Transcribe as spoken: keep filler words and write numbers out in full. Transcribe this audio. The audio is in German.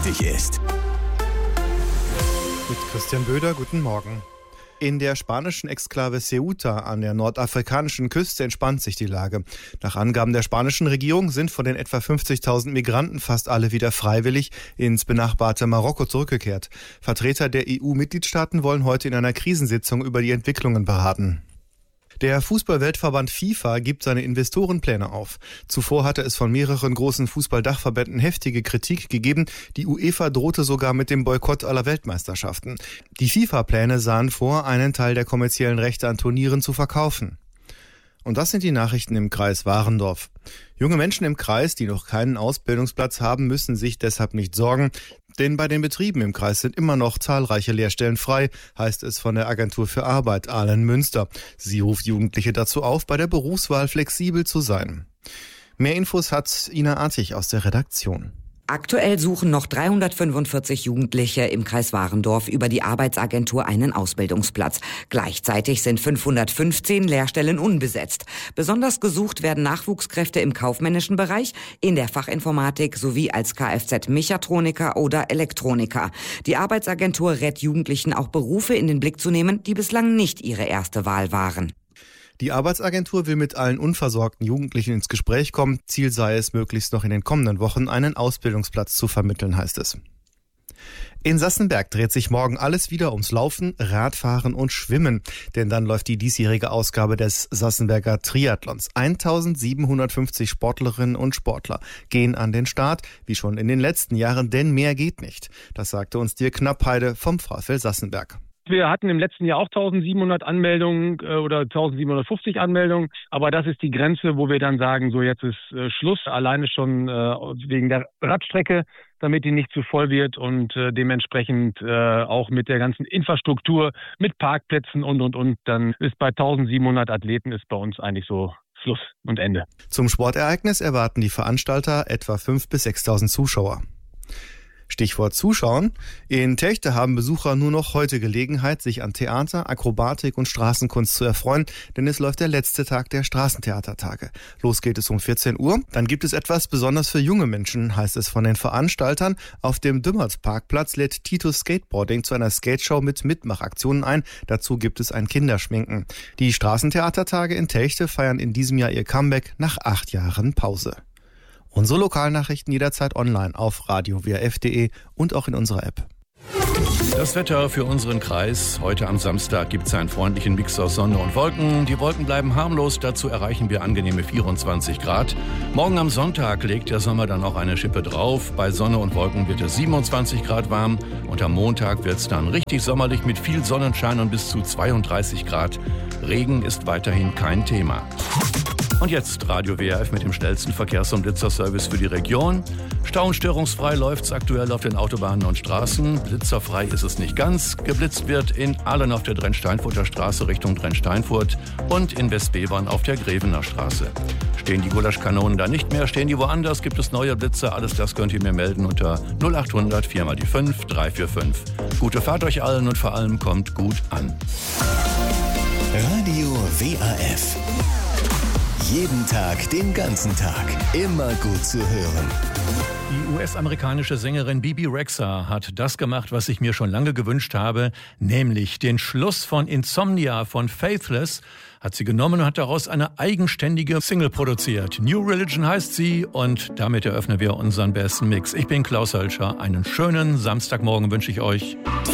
wichtig ist. Mit Christian Böder, guten Morgen. In der spanischen Exklave Ceuta an der nordafrikanischen Küste entspannt sich die Lage. Nach Angaben der spanischen Regierung sind von den etwa fünfzigtausend Migranten fast alle wieder freiwillig ins benachbarte Marokko zurückgekehrt. Vertreter der E U-Mitgliedstaaten wollen heute in einer Krisensitzung über die Entwicklungen beraten. Der Fußball-Weltverband FIFA gibt seine Investorenpläne auf. Zuvor hatte es von mehreren großen Fußballdachverbänden heftige Kritik gegeben. Die UEFA drohte sogar mit dem Boykott aller Weltmeisterschaften. Die FIFA-Pläne sahen vor, einen Teil der kommerziellen Rechte an Turnieren zu verkaufen. Und das sind die Nachrichten im Kreis Warendorf. Junge Menschen im Kreis, die noch keinen Ausbildungsplatz haben, müssen sich deshalb nicht sorgen. Denn bei den Betrieben im Kreis sind immer noch zahlreiche Lehrstellen frei, heißt es von der Agentur für Arbeit Ahlen-Münster. Sie ruft Jugendliche dazu auf, bei der Berufswahl flexibel zu sein. Mehr Infos hat Ina Artig aus der Redaktion. Aktuell suchen noch dreihundertfünfundvierzig Jugendliche im Kreis Warendorf über die Arbeitsagentur einen Ausbildungsplatz. Gleichzeitig sind fünfhundertfünfzehn Lehrstellen unbesetzt. Besonders gesucht werden Nachwuchskräfte im kaufmännischen Bereich, in der Fachinformatik sowie als Kfz-Mechatroniker oder Elektroniker. Die Arbeitsagentur rät Jugendlichen auch Berufe in den Blick zu nehmen, die bislang nicht ihre erste Wahl waren. Die Arbeitsagentur will mit allen unversorgten Jugendlichen ins Gespräch kommen. Ziel sei es, möglichst noch in den kommenden Wochen einen Ausbildungsplatz zu vermitteln, heißt es. In Sassenberg dreht sich morgen alles wieder ums Laufen, Radfahren und Schwimmen. Denn dann läuft die diesjährige Ausgabe des Sassenberger Triathlons. eintausendsiebenhundertfünfzig Sportlerinnen und Sportler gehen an den Start, wie schon in den letzten Jahren, denn mehr geht nicht. Das sagte uns Dirk Knappheide vom VfL Sassenberg. Wir hatten im letzten Jahr auch eintausendsiebenhundert Anmeldungen äh, oder eintausendsiebenhundertfünfzig Anmeldungen. Aber das ist die Grenze, wo wir dann sagen, so jetzt ist äh, Schluss. Alleine schon äh, wegen der Radstrecke, damit die nicht zu voll wird und äh, dementsprechend äh, auch mit der ganzen Infrastruktur, mit Parkplätzen und, und, und. Dann ist bei eintausendsiebenhundert Athleten ist bei uns eigentlich so Schluss und Ende. Zum Sportereignis erwarten die Veranstalter etwa fünftausend bis sechstausend Zuschauer. Stichwort Zuschauen. In Techte haben Besucher nur noch heute Gelegenheit, sich an Theater, Akrobatik und Straßenkunst zu erfreuen, denn es läuft der letzte Tag der Straßentheatertage. Los geht es um vierzehn Uhr. Dann gibt es etwas besonders für junge Menschen, heißt es von den Veranstaltern. Auf dem Dümmerts-Parkplatz lädt Titus Skateboarding zu einer Skateshow mit Mitmachaktionen ein. Dazu gibt es ein Kinderschminken. Die Straßentheatertage in Techte feiern in diesem Jahr ihr Comeback nach acht Jahren Pause. Unsere Lokalnachrichten jederzeit online auf radio w r f punkt d e und auch in unserer App. Das Wetter für unseren Kreis. Heute am Samstag gibt es einen freundlichen Mix aus Sonne und Wolken. Die Wolken bleiben harmlos, dazu erreichen wir angenehme vierundzwanzig Grad. Morgen am Sonntag legt der Sommer dann auch eine Schippe drauf. Bei Sonne und Wolken wird es siebenundzwanzig Grad warm und am Montag wird es dann richtig sommerlich mit viel Sonnenschein und bis zu zweiunddreißig Grad. Regen ist weiterhin kein Thema. Und jetzt Radio W R F mit dem schnellsten Verkehrs- und Blitzerservice für die Region. Stau- und störungsfrei läuft's aktuell auf den Autobahnen und Straßen. Blitzerfrei ist es nicht ganz. Geblitzt wird in Ahlen auf der Drenn-Steinfurter Straße Richtung Drenn-Steinfurt und in Westbevern auf der Grevener Straße. Stehen die Gulaschkanonen da nicht mehr, stehen die woanders, gibt es neue Blitzer. Alles das könnt ihr mir melden unter null acht hundert vier mal die fünf drei vier fünf. Gute Fahrt euch allen und vor allem kommt gut an. Radio W R F. Jeden Tag, den ganzen Tag. Immer gut zu hören. Die U S-amerikanische Sängerin Bebe Rexha hat das gemacht, was ich mir schon lange gewünscht habe, nämlich den Schluss von Insomnia von Faithless hat sie genommen und hat daraus eine eigenständige Single produziert. New Religion heißt sie und damit eröffnen wir unseren besten Mix. Ich bin Klaus Hölscher. Einen schönen Samstagmorgen wünsche ich euch.